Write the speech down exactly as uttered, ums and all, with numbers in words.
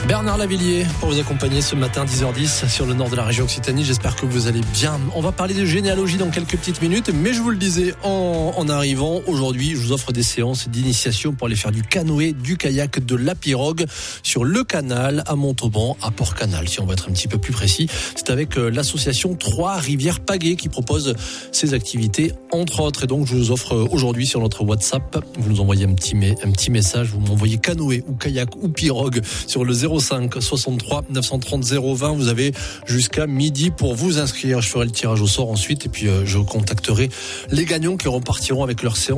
Bernard Lavillier pour vous accompagner ce matin dix heures dix sur le nord de la région Occitanie. J'espère que vous allez bien. On va parler de généalogie dans quelques petites minutes, mais je vous le disais en, en arrivant, aujourd'hui je vous offre des séances d'initiation pour aller faire du canoë, du kayak, de la pirogue sur le canal à Montauban, à Port-Canal, si on va être un petit peu plus précis. C'est avec l'association Trois-Rivières Pagaie qui propose ces activités entre autres. Et donc je vous offre aujourd'hui sur notre WhatsApp, vous nous envoyez un petit, un petit message, vous m'envoyez canoë ou kayak ou pirogue sur le zéro cinq soixante-trois neuf cent trente zéro vingt. Vous avez jusqu'à midi pour vous inscrire. Je ferai le tirage au sort ensuite et puis euh, je contacterai les gagnants qui repartiront avec leur séance